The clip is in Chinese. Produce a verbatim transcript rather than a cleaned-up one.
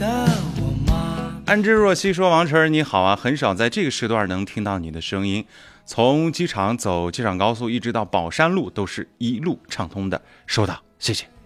得我吗？ 安之若曦说：王晨你好啊，很少在这个时段能听到你的声音，从机场走机场高速一直到宝山路都是一路畅通的，收到，谢谢。